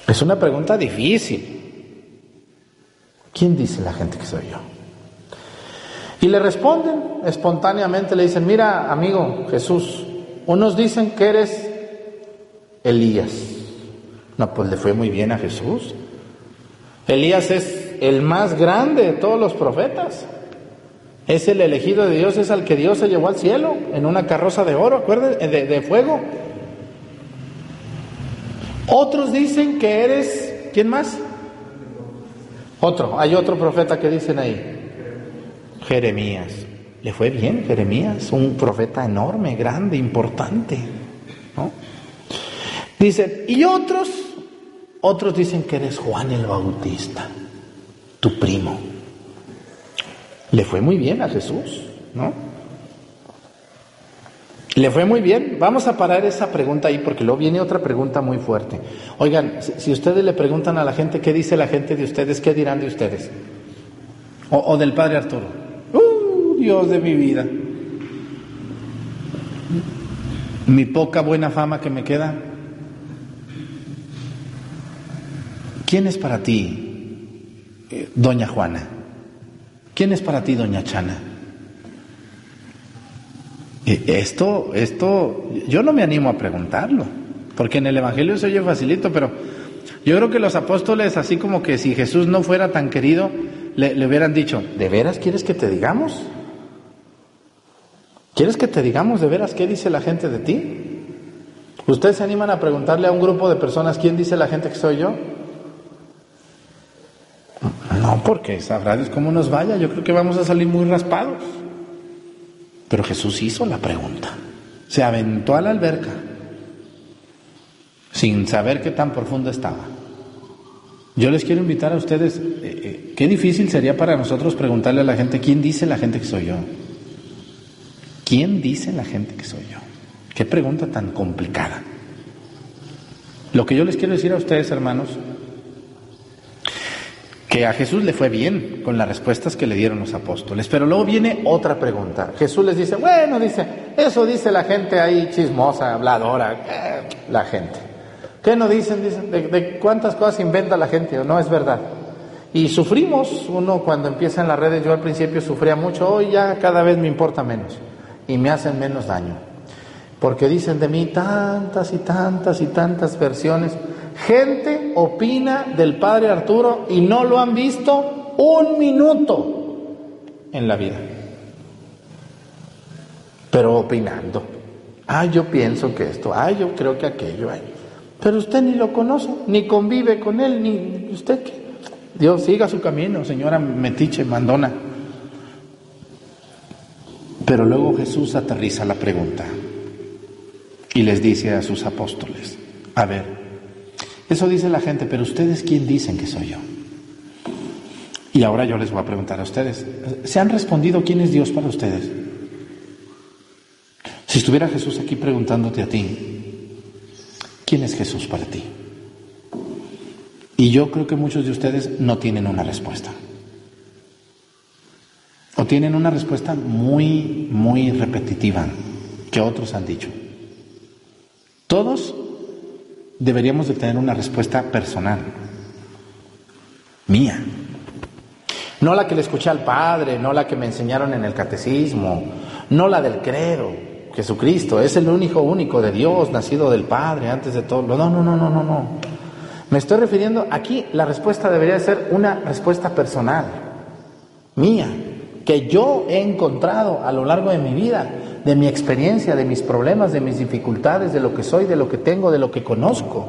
Es una pregunta difícil. ¿Quién dice la gente que soy yo? Y le responden espontáneamente, le dicen, mira, amigo Jesús, unos dicen que eres Elías. No, pues le fue muy bien a Jesús. Elías es el más grande de todos los profetas. Es el elegido de Dios, es al que Dios se llevó al cielo en una carroza de oro, acuérdense, de fuego. Otros dicen que eres, ¿quién más? Hay otro profeta que dicen ahí. Jeremías. Le fue bien Jeremías, un profeta enorme, grande, importante, ¿no? Dicen, y otros dicen que eres Juan el Bautista, tu primo. Le fue muy bien a Jesús, ¿no? Le fue muy bien. Vamos a parar esa pregunta ahí porque luego viene otra pregunta muy fuerte. Oigan, si ustedes le preguntan a la gente qué dice la gente de ustedes, ¿qué dirán de ustedes? O del padre Arturo. Dios de mi vida. Mi poca buena fama que me queda. ¿Quién es para ti, doña Juana? ¿Quién es para ti, doña Chana? Esto, yo no me animo a preguntarlo, porque en el Evangelio se oye facilito, pero yo creo que los apóstoles, así como que si Jesús no fuera tan querido, le hubieran dicho, ¿de veras quieres que te digamos? ¿Quieres que te digamos de veras qué dice la gente de ti? ¿Ustedes se animan a preguntarle a un grupo de personas quién dice la gente que soy yo? No, porque sabrá Dios cómo nos vaya, yo creo que vamos a salir muy raspados. Pero Jesús hizo la pregunta, se aventó a la alberca, sin saber qué tan profundo estaba. Yo les quiero invitar a ustedes, qué difícil sería para nosotros preguntarle a la gente, ¿quién dice la gente que soy yo? ¿Quién dice la gente que soy yo? Qué pregunta tan complicada. Lo que yo les quiero decir a ustedes, hermanos, que a Jesús le fue bien con las respuestas que le dieron los apóstoles, pero luego viene otra pregunta. Jesús les dice, eso dice la gente ahí chismosa, habladora, la gente. ¿Qué no dicen? Dicen de cuántas cosas inventa la gente, o no es verdad. Y sufrimos, uno cuando empieza en las redes, yo al principio sufría mucho, hoy ya cada vez me importa menos y me hacen menos daño, porque dicen de mí tantas y tantas y tantas versiones. Gente opina del padre Arturo y no lo han visto un minuto en la vida, pero opinando. Yo pienso que esto, yo creo que aquello, pero usted ni lo conoce, ni convive con él, ni usted qué. Dios siga su camino, señora metiche, mandona. Pero luego Jesús aterriza la pregunta y les dice a sus apóstoles, a ver, eso dice la gente, pero ustedes ¿quién dicen que soy yo? Y ahora yo les voy a preguntar a ustedes, ¿se han respondido quién es Dios para ustedes? Si estuviera Jesús aquí preguntándote a ti, ¿quién es Jesús para ti? Y yo creo que muchos de ustedes no tienen una respuesta. O tienen una respuesta muy, muy repetitiva que otros han dicho. Todos deberíamos de tener una respuesta personal, mía. No la que le escuché al Padre, no la que me enseñaron en el catecismo, no la del credo. Jesucristo es el único de Dios, nacido del Padre, antes de todo. No. Me estoy refiriendo, aquí la respuesta debería ser una respuesta personal, mía, que yo he encontrado a lo largo de mi vida, de mi experiencia, de mis problemas, de mis dificultades, de lo que soy, de lo que tengo, de lo que conozco.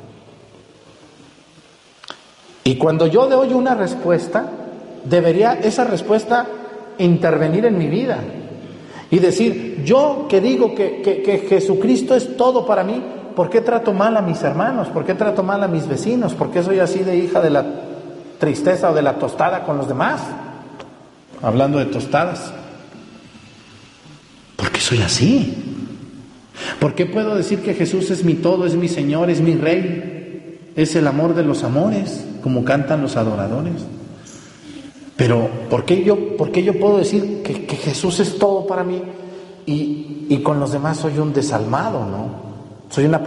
Y cuando yo doy una respuesta, debería esa respuesta intervenir en mi vida y decir, yo que digo que Jesucristo es todo para mí, ¿por qué trato mal a mis hermanos? ¿Por qué trato mal a mis vecinos? ¿Por qué soy así de hija de la tristeza o de la tostada con los demás? Hablando de tostadas, ¿por qué soy así? ¿Por qué puedo decir que Jesús es mi todo, es mi Señor, es mi Rey, es el amor de los amores, como cantan los adoradores? Pero ¿por qué yo puedo decir que Jesús es todo para mí y con los demás soy un desalmado, ¿no? Soy una